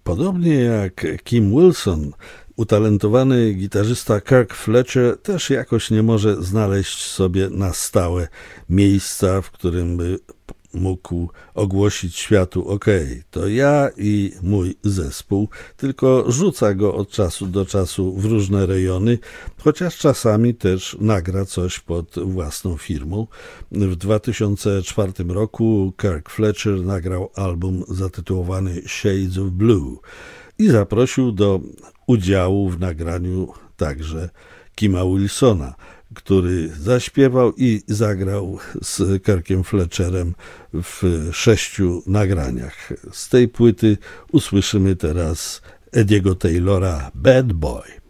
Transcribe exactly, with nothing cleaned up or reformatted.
Podobnie jak Kim Wilson, utalentowany gitarzysta Kirk Fletcher też jakoś nie może znaleźć sobie na stałe miejsca, w którym by mógł ogłosić światu: ok, to ja i mój zespół, tylko rzuca go od czasu do czasu w różne rejony, chociaż czasami też nagra coś pod własną firmą. W dwa tysiące czwartym roku Kirk Fletcher nagrał album zatytułowany Shades of Blue i zaprosił do udziału w nagraniu także Kima Wilsona, który zaśpiewał i zagrał z Kirkiem Fletcherem w sześciu nagraniach. Z tej płyty usłyszymy teraz Ediego Taylora Bad Boy.